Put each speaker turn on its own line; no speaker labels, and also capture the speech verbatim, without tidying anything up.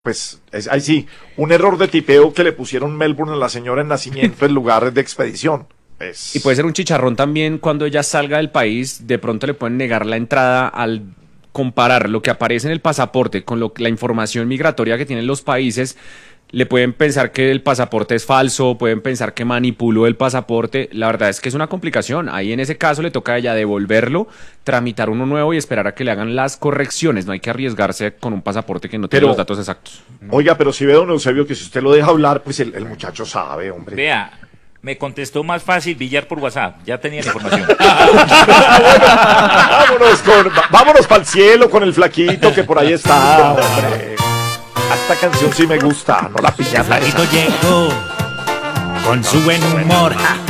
Pues es, ahí sí, un error de tipeo que le pusieron Melbourne a la señora en nacimiento en lugar de expedición. Es...
Y puede ser un chicharrón también cuando ella salga del país, de pronto le pueden negar la entrada al comparar lo que aparece en el pasaporte con lo, la información migratoria que tienen los países. Le pueden pensar que el pasaporte es falso, pueden pensar que manipuló el pasaporte. La verdad es que es una complicación. Ahí en ese caso le toca a ella devolverlo, tramitar uno nuevo y esperar a que le hagan las correcciones. No hay que arriesgarse con un pasaporte que no tiene
Pero,
los datos exactos.
Oiga, pero si ve, don Eusebio, que si usted lo deja hablar, pues el, el muchacho sabe, hombre.
Vea, me contestó más fácil Villar por WhatsApp. Ya tenía la información.
Bueno, vámonos con, vámonos para el cielo con el flaquito que por ahí está, hombre. Esta canción sí me gusta, no la pillan.
Flaquito llegó con su buen humor. Ja,